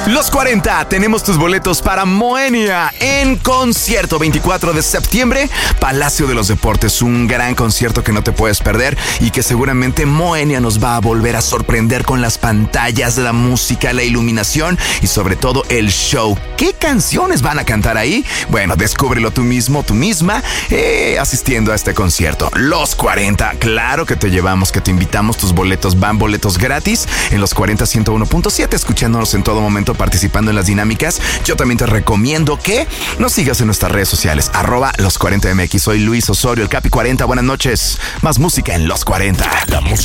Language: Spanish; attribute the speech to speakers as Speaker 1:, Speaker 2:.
Speaker 1: Los 40, tenemos tus boletos para Moenia en concierto 24 de septiembre, Palacio de los Deportes, un gran concierto que no te puedes perder y que seguramente Moenia nos va a volver a sorprender con las pantallas, la música, la iluminación y sobre todo el show. ¿Qué canciones van a cantar ahí? Bueno, descúbrelo tú mismo, tú misma, asistiendo a este concierto. Los 40, claro que te llevamos, que te invitamos, tus boletos van boletos gratis en Los 40 101.7, escuchándonos en todo momento, participando en las dinámicas. Yo también te recomiendo que nos sigas en nuestras redes sociales, @Los 40MX. Soy Luis Osorio, el Capi 40. Buenas noches. Más música en Los 40. La música